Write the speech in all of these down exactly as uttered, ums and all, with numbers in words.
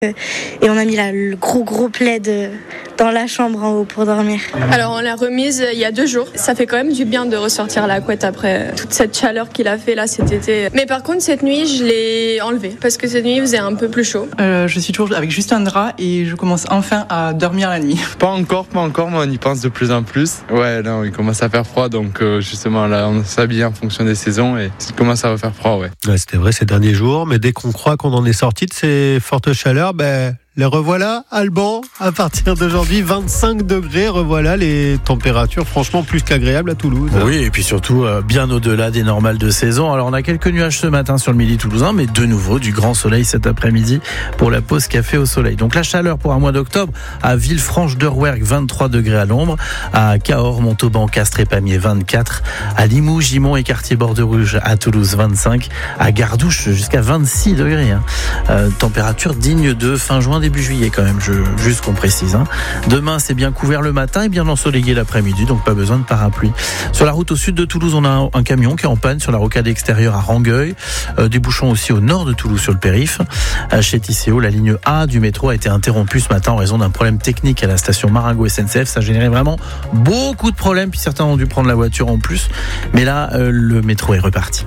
Et on a mis là, le gros gros plaid dans la chambre en haut pour dormir. Alors on l'a remise il y a deux jours. Ça fait quand même du bien de ressortir la couette après toute cette chaleur qu'il a fait là cet été. Mais par contre cette nuit je l'ai enlevée parce que cette nuit il faisait un peu plus chaud. Euh, je suis toujours avec juste un drap et je commence enfin à dormir la nuit. Pas encore, pas encore, mais on y pense de plus en plus. Ouais, non, il commence à faire froid, donc euh, justement là on s'habille en fonction des saisons et il commence à refaire froid, ouais. Ouais, c'était vrai ces derniers jours, mais dès qu'on croit qu'on en est sorti de ces fortes chaleurs, ben les revoilà, Alban, à partir d'aujourd'hui, vingt-cinq degrés, revoilà les températures franchement plus qu'agréables à Toulouse. Oui, et puis surtout euh, bien au-delà des normales de saison. Alors on a quelques nuages ce matin sur le midi toulousain, mais de nouveau du grand soleil cet après-midi pour la pause café au soleil. Donc la chaleur pour un mois d'octobre à Villefranche-de-Rouergue, vingt-trois degrés à l'ombre, à Cahors, Montauban, Castres et Pamiers, vingt-quatre, à Limoux, Gimont et Quartier-Bord-de-Rouge à Toulouse, vingt-cinq, à Gardouche jusqu'à vingt-six degrés. Hein. Euh, température digne de fin juin, début juillet quand même, je, juste qu'on précise. Hein. Demain, c'est bien couvert le matin et bien ensoleillé l'après-midi, donc pas besoin de parapluie. Sur la route au sud de Toulouse, on a un, un camion qui est en panne sur la rocade extérieure à Rangueil. Euh, des bouchons aussi au nord de Toulouse sur le périph'. Euh, chez Tisséo, la ligne A du métro a été interrompue ce matin en raison d'un problème technique à la station Marengo S N C F. Ça a généré vraiment beaucoup de problèmes, puis certains ont dû prendre la voiture en plus. Mais là, euh, le métro est reparti.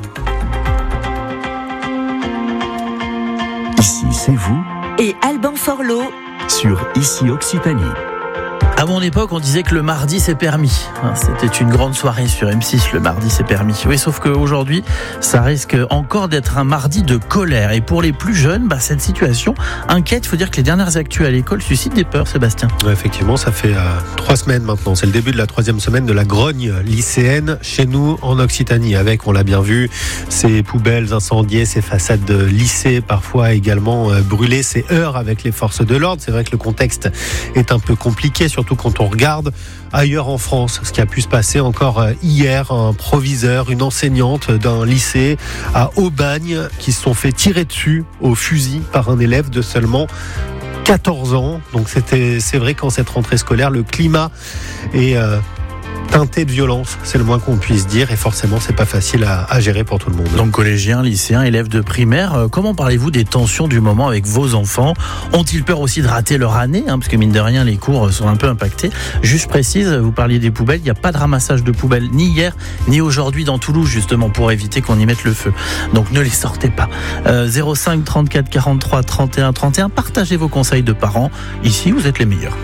Ici, c'est vous et Alban Forlot sur Ici Occitanie. À mon époque, on disait que le mardi c'est permis. C'était une grande soirée sur M six, le mardi c'est permis. Oui, sauf qu'aujourd'hui, ça risque encore d'être un mardi de colère. Et pour les plus jeunes, bah, cette situation inquiète. Il faut dire que les dernières actus à l'école suscitent des peurs, Sébastien. Ouais, effectivement, ça fait euh, trois semaines maintenant. C'est le début de la troisième semaine de la grogne lycéenne chez nous en Occitanie. Avec, on l'a bien vu, ces poubelles incendiées, ces façades de lycée parfois également euh, brûlées, ces heurts avec les forces de l'ordre. C'est vrai que le contexte est un peu compliqué, surtout quand on regarde ailleurs en France, ce qui a pu se passer encore hier, un proviseur, une enseignante d'un lycée à Aubagne qui se sont fait tirer dessus au fusil par un élève de seulement quatorze ans. Donc c'était, c'est vrai qu'en cette rentrée scolaire, le climat est euh, teinté de violence, c'est le moins qu'on puisse dire, et forcément c'est pas facile à, à gérer pour tout le monde. Donc collégiens, lycéens, élèves de primaire, euh, comment parlez-vous des tensions du moment avec vos enfants ? Ont-ils peur aussi de rater leur année, hein, parce que mine de rien les cours sont un peu impactés. Juste précise, vous parliez des poubelles, il n'y a pas de ramassage de poubelles ni hier ni aujourd'hui dans Toulouse justement pour éviter qu'on y mette le feu. Donc ne les sortez pas. Euh, zéro cinq trente-quatre quarante-trois trente et un trente et un, partagez vos conseils de parents. Ici vous êtes les meilleurs.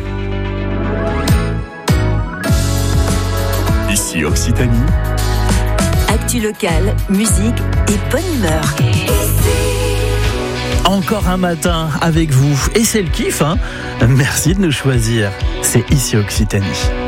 Ici Occitanie. Actu locale, musique et bonne humeur. Encore un matin avec vous. Et c'est le kiff, hein ? Merci de nous choisir. C'est Ici Occitanie.